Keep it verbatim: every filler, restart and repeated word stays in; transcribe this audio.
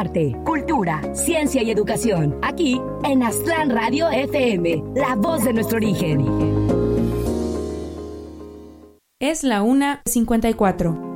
arte, cultura, ciencia y educación. Aquí en Aztlán Radio F M, la voz de nuestro origen. Es la una cincuenta y cuatro.